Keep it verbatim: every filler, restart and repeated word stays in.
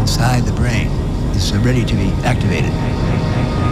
inside the brain is ready to be activated.